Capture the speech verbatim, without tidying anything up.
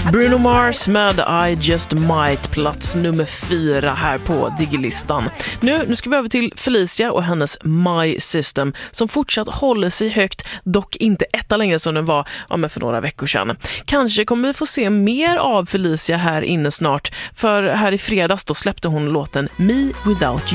Bruno Mars med I Just Might, plats nummer fyra här på Digilistan. Nu, nu ska vi över till Felicia och hennes My System som fortsatt håller sig högt, dock inte etta längre som den var ja, men för några veckor sedan. Kanske kommer vi få se mer av Felicia här inne snart, för här i fredags då släppte hon låten Me Without